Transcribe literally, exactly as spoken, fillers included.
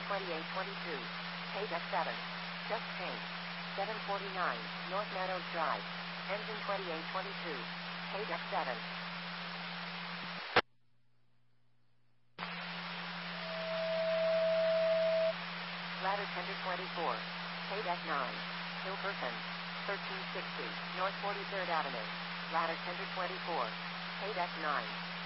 twenty-eight twenty-two. Paid F seven. Just change. seven forty-nine, North Meadows Drive. Engine twenty-eight twenty-two. Paid F seven. Ladder Tender twenty-four. Paid F nine. Hilperson. thirteen sixty, North forty-third Avenue. Ladder Tender twenty-four. Paid F nine.